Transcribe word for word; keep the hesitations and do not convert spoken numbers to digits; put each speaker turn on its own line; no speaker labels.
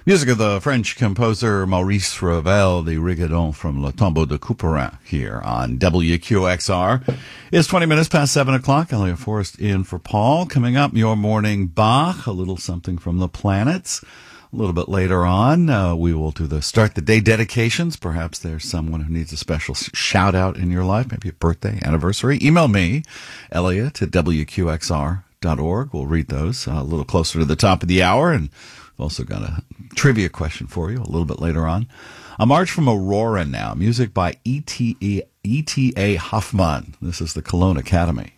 Music of the French composer Maurice Ravel, the Rigodon from Le Tombeau de Couperin here on W Q X R. It's twenty minutes past seven o'clock. Elliot Forrest in for Paul. Coming up, your morning Bach, a little something from the planets. A little bit later on, uh, we will do the start the day dedications. Perhaps there's someone who needs a special shout out in your life, maybe a birthday, anniversary. Email me, Elliot at W Q X R dot org. We'll read those uh, a little closer to the top of the hour, and we've also got a trivia question for you a little bit later on. A march from Aurora now, music by E T A Hoffmann. This is the Cologne Academy.